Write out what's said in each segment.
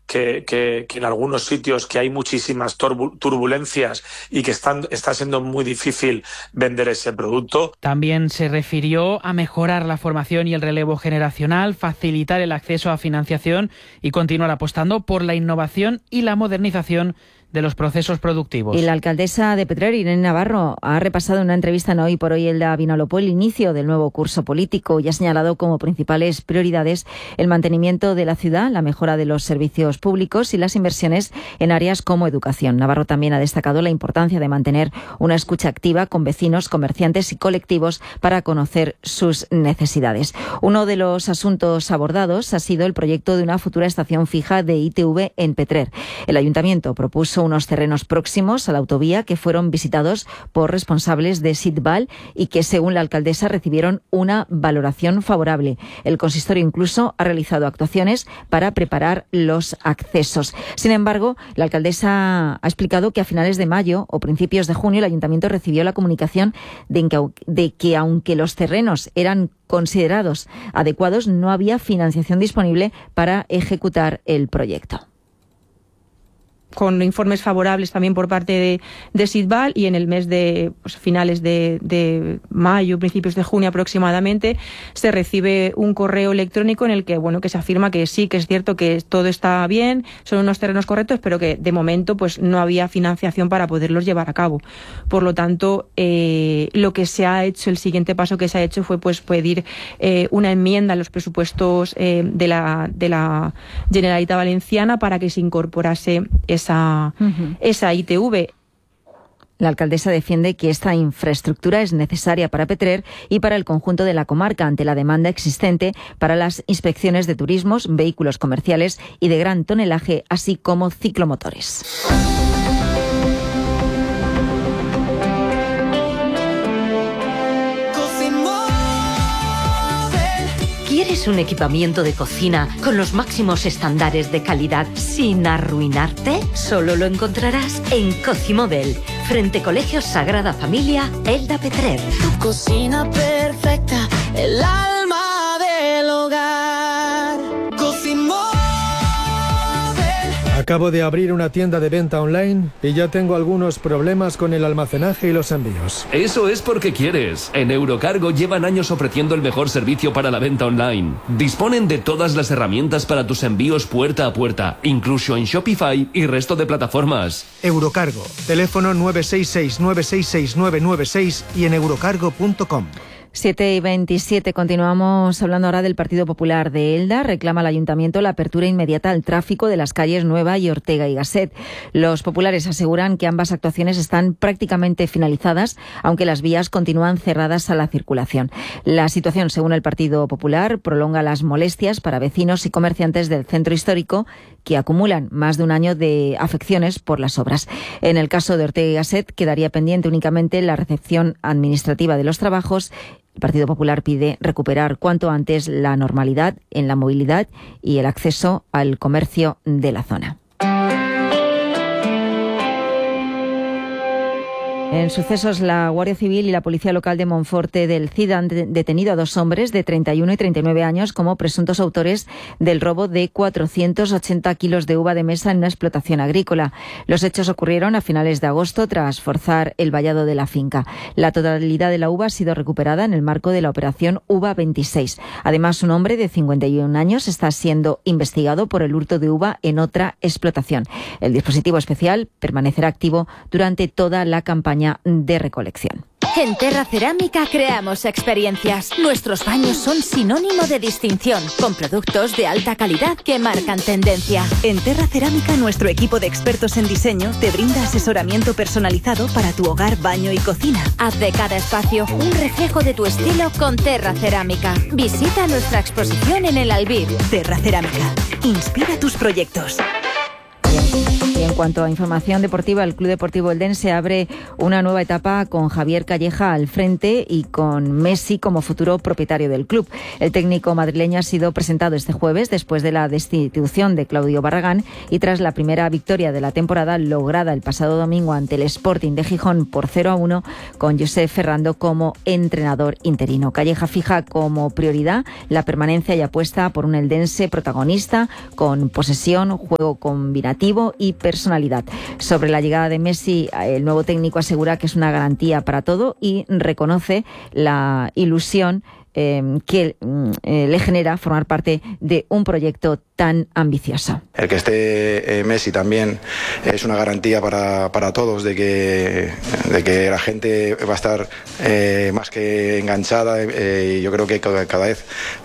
que en algunos sitios que hay muchísimas turbulencias y que está siendo muy difícil vender ese producto. También se refirió a mejorar la formación y el relevo generacional, facilitar el acceso a financiación y continuar apostando por la innovación y la modernización de los procesos productivos. Y la alcaldesa de Petrer, Irene Navarro, ha repasado en una entrevista en Hoy por Hoy Elda Vinalopó el inicio del nuevo curso político y ha señalado como principales prioridades el mantenimiento de la ciudad, la mejora de los servicios públicos y las inversiones en áreas como educación. Navarro también ha destacado la importancia de mantener una escucha activa con vecinos, comerciantes y colectivos para conocer sus necesidades. Uno de los asuntos abordados ha sido el proyecto de una futura estación fija de ITV en Petrer. El ayuntamiento propuso unos terrenos próximos a la autovía que fueron visitados por responsables de Sitbal y que, según la alcaldesa, recibieron una valoración favorable. El consistorio incluso ha realizado actuaciones para preparar los accesos. Sin embargo, la alcaldesa ha explicado que a finales de mayo o principios de junio el ayuntamiento recibió la comunicación de que aunque los terrenos eran considerados adecuados, no había financiación disponible para ejecutar el proyecto. Con informes favorables también por parte de Sitbal, y en el mes de finales de mayo, principios de junio aproximadamente, se recibe un correo electrónico en el que que se afirma que sí, que es cierto que todo está bien, son unos terrenos correctos, pero que de momento pues no había financiación para poderlos llevar a cabo. Por lo tanto, lo que se ha hecho, el siguiente paso que se ha hecho fue pues pedir una enmienda a los presupuestos de la Generalitat Valenciana para que se incorporase esa ITV. La alcaldesa defiende que esta infraestructura es necesaria para Petrer y para el conjunto de la comarca ante la demanda existente para las inspecciones de turismos, vehículos comerciales y de gran tonelaje, así como ciclomotores. ¿Quieres un equipamiento de cocina con los máximos estándares de calidad sin arruinarte? Solo lo encontrarás en Cocimóvel, frente Colegio Sagrada Familia, Elda Petrer. Tu cocina perfecta, el alma del hogar. Cocimóvel. Acabo de abrir una tienda de venta online y ya tengo algunos problemas con el almacenaje y los envíos. Eso es porque quieres. En Eurocargo llevan años ofreciendo el mejor servicio para la venta online. Disponen de todas las herramientas para tus envíos puerta a puerta, incluso en Shopify y resto de plataformas. Eurocargo, teléfono 966-966-996 y en eurocargo.com. 7:27, continuamos hablando ahora del Partido Popular de Elda. Reclama al Ayuntamiento la apertura inmediata al tráfico de las calles Nueva y Ortega y Gasset. Los populares aseguran que ambas actuaciones están prácticamente finalizadas, aunque las vías continúan cerradas a la circulación. La situación, según el Partido Popular, prolonga las molestias para vecinos y comerciantes del centro histórico que acumulan más de un año de afecciones por las obras. En el caso de Ortega y Gasset, quedaría pendiente únicamente la recepción administrativa de los trabajos. El Partido Popular pide recuperar cuanto antes la normalidad en la movilidad y el acceso al comercio de la zona. En sucesos, la Guardia Civil y la Policía Local de Monforte del Cid han detenido a dos hombres de 31 y 39 años como presuntos autores del robo de 480 kilos de uva de mesa en una explotación agrícola. Los hechos ocurrieron a finales de agosto tras forzar el vallado de la finca. La totalidad de la uva ha sido recuperada en el marco de la operación Uva 26. Además, un hombre de 51 años está siendo investigado por el hurto de uva en otra explotación. El dispositivo especial permanecerá activo durante toda la campaña de recolección. En Terra Cerámica creamos experiencias. Nuestros baños son sinónimo de distinción, con productos de alta calidad que marcan tendencia. En Terra Cerámica, nuestro equipo de expertos en diseño te brinda asesoramiento personalizado para tu hogar, baño y cocina. Haz de cada espacio un reflejo de tu estilo con Terra Cerámica. Visita nuestra exposición en el Albir. Terra Cerámica. Inspira tus proyectos. Y en cuanto a información deportiva, el Club Deportivo Eldense abre una nueva etapa con Javier Calleja al frente y con Messi como futuro propietario del club. El técnico madrileño ha sido presentado este jueves después de la destitución de Claudio Barragán y tras la primera victoria de la temporada lograda el pasado domingo ante el Sporting de Gijón por 0-1 con Josep Ferrando como entrenador interino. Calleja fija como prioridad la permanencia y apuesta por un Eldense protagonista con posesión, juego combinativo y personalidad. Sobre la llegada de Messi, el nuevo técnico asegura que es una garantía para todo y reconoce la ilusión que le genera formar parte de un proyecto tan ambicioso. El que esté Messi también es una garantía para todos de que la gente va a estar más que enganchada y yo creo que cada vez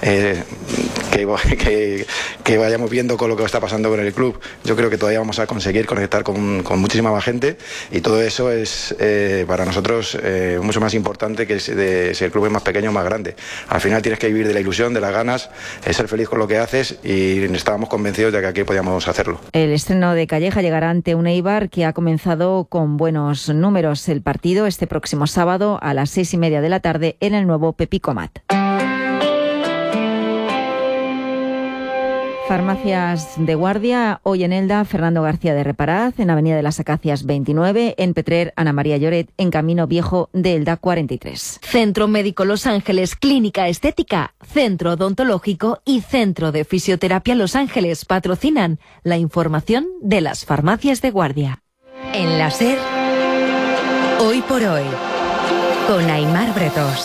que vayamos viendo con lo que está pasando con el club, yo creo que todavía vamos a conseguir conectar con muchísima más gente y todo eso es para nosotros mucho más importante que si el club es más pequeño o más grande. Al final tienes que vivir de la ilusión, de las ganas, ser feliz con lo que haces y estábamos convencidos de que aquí podíamos hacerlo. El estreno de Calleja llegará ante un Eibar que ha comenzado con buenos números. El partido este próximo sábado a las 6:30 de la tarde en el nuevo Pepicomat. Farmacias de Guardia, hoy en Elda, Fernando García de Reparaz, en Avenida de las Acacias 29, en Petrer, Ana María Lloret, en Camino Viejo de Elda 43. Centro Médico Los Ángeles, Clínica Estética, Centro Odontológico y Centro de Fisioterapia Los Ángeles patrocinan la información de las farmacias de Guardia. En la SER, hoy por hoy, con Aimar Bretos.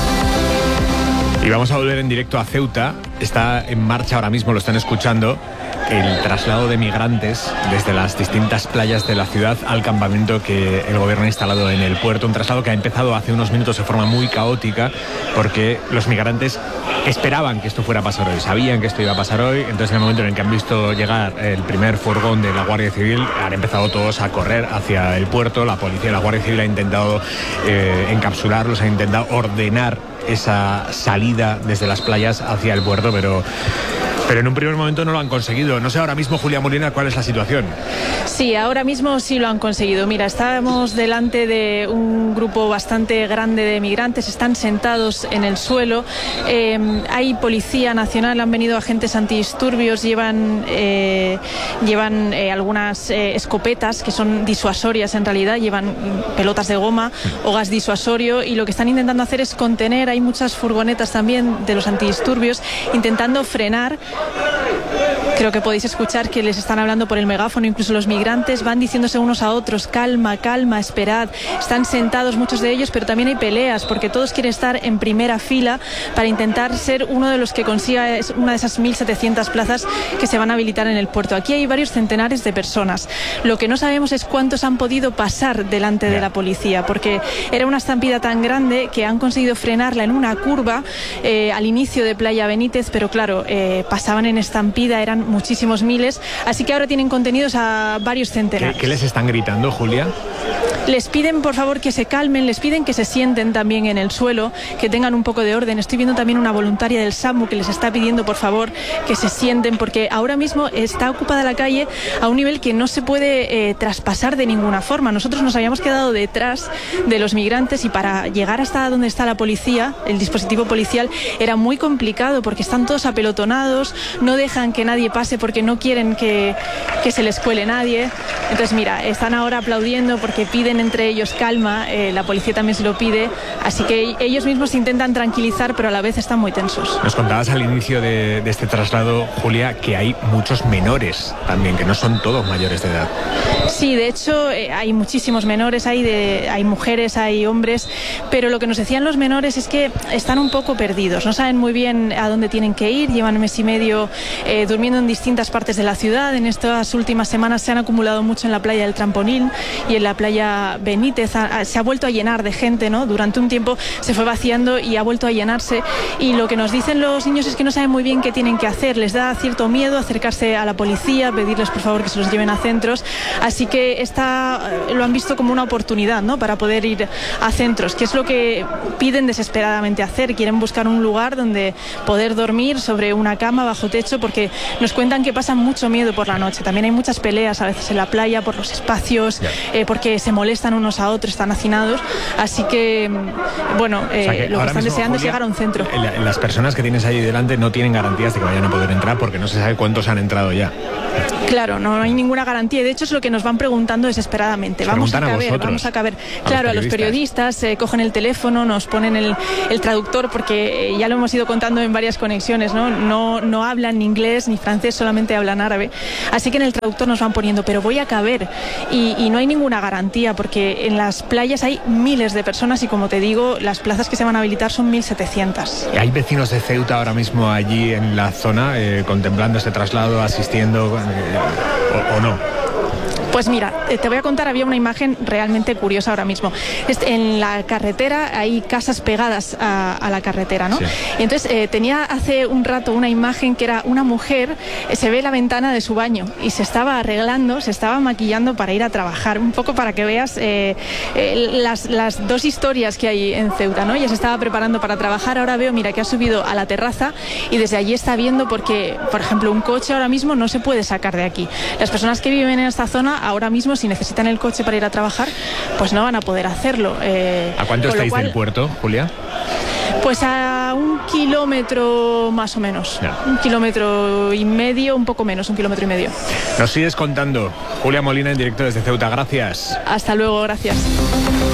Y vamos a volver en directo a Ceuta. Está en marcha ahora mismo, lo están escuchando, el traslado de migrantes desde las distintas playas de la ciudad al campamento que el gobierno ha instalado en el puerto. Un traslado que ha empezado hace unos minutos de forma muy caótica porque los migrantes esperaban que esto fuera a pasar hoy, sabían que esto iba a pasar hoy, entonces en el momento en el que han visto llegar el primer furgón de la Guardia Civil han empezado todos a correr hacia el puerto. La policía y la Guardia Civil ha intentado encapsularlos, ha intentado ordenar esa salida desde las playas hacia el puerto, pero en un primer momento no lo han conseguido. No sé ahora mismo, Julia Molina, cuál es la situación. Sí, ahora mismo sí lo han conseguido. Mira, estábamos delante de un grupo bastante grande de migrantes, están sentados en el suelo. Hay policía nacional, han venido agentes antidisturbios, llevan algunas escopetas que son disuasorias en realidad, llevan pelotas de goma o gas disuasorio y lo que están intentando hacer es contener. Hay muchas furgonetas también de los antidisturbios intentando frenar. Creo que podéis escuchar que les están hablando por el megáfono, incluso los migrantes van diciéndose unos a otros, calma, calma, esperad. Están sentados muchos de ellos, pero también hay peleas, porque todos quieren estar en primera fila para intentar ser uno de los que consiga una de esas 1.700 plazas que se van a habilitar en el puerto. Aquí hay varios centenares de personas. Lo que no sabemos es cuántos han podido pasar delante de la policía, porque era una estampida tan grande que han conseguido frenarla en una curva al inicio de Playa Benítez, pero claro, pasaban en estampida, eran muchísimos miles, así que ahora tienen contenidos a varios centenares. ¿Qué les están gritando, Julia? Les piden por favor que se calmen, les piden que se sienten también en el suelo, que tengan un poco de orden. Estoy viendo también una voluntaria del SAMU que les está pidiendo por favor que se sienten, porque ahora mismo está ocupada la calle a un nivel que no se puede traspasar de ninguna forma. Nosotros nos habíamos quedado detrás de los migrantes y para llegar hasta donde está la policía, el dispositivo policial, era muy complicado porque están todos apelotonados, no dejan que nadie pase porque no quieren que se les cuele nadie. Entonces mira, están ahora aplaudiendo porque piden entre ellos calma, la policía también se lo pide, así que ellos mismos intentan tranquilizar, pero a la vez están muy tensos. Nos contabas al inicio de este traslado, Julia, que hay muchos menores también, que no son todos mayores de edad. Sí, de hecho hay muchísimos menores, hay mujeres, hay hombres, pero lo que nos decían los menores es que están un poco perdidos, no saben muy bien a dónde tienen que ir, llevan un mes y medio durmiendo en distintas partes de la ciudad. En estas últimas semanas se han acumulado mucho en la playa del Trampolín y en la playa Plaza Benítez se ha vuelto a llenar de gente, ¿no? Durante un tiempo se fue vaciando y ha vuelto a llenarse, y lo que nos dicen los niños es que no saben muy bien qué tienen que hacer, les da cierto miedo acercarse a la policía, pedirles por favor que se los lleven a centros, así que lo han visto como una oportunidad, ¿no? Para poder ir a centros, que es lo que piden desesperadamente hacer. Quieren buscar un lugar donde poder dormir sobre una cama bajo techo, porque nos cuentan que pasan mucho miedo por la noche. También hay muchas peleas a veces en la playa por los espacios, porque se molestan unos a otros, están hacinados, así que bueno, lo que están deseando, Julia, es llegar a un centro. Las personas que tienes ahí delante no tienen garantías de que vayan a poder entrar, porque no se sabe cuántos han entrado ya. Claro, no hay ninguna garantía, y de hecho es lo que nos van preguntando desesperadamente. Vamos a caber. Claro, a los periodistas cogen el teléfono, nos ponen el traductor, porque ya lo hemos ido contando en varias conexiones, no hablan ni inglés ni francés, solamente hablan árabe, así que en el traductor nos van poniendo, pero voy a caber, y no hay ninguna garantía, porque en las playas hay miles de personas, y como te digo, las plazas que se van a habilitar son 1.700. ¿Hay vecinos de Ceuta ahora mismo allí en la zona contemplando este traslado, asistiendo o no? Pues mira, te voy a contar, había una imagen realmente curiosa ahora mismo. En la carretera hay casas pegadas a la carretera, ¿no? Sí. Y entonces tenía hace un rato una imagen que era una mujer, se ve la ventana de su baño y se estaba arreglando, se estaba maquillando para ir a trabajar, un poco para que veas las dos historias que hay en Ceuta, ¿no? Ella se estaba preparando para trabajar, ahora veo, mira, que ha subido a la terraza y desde allí está viendo, porque, por ejemplo, un coche ahora mismo no se puede sacar de aquí. Las personas que viven en esta zona ahora mismo, si necesitan el coche para ir a trabajar, pues no van a poder hacerlo. ¿A cuánto estáis del puerto, Julia? Pues a 1 kilómetro más o menos. Ya. 1,5 kilómetros, un poco menos, 1,5 kilómetros. Nos sigues contando. Julia Molina, en directo desde Ceuta. Gracias. Hasta luego, gracias.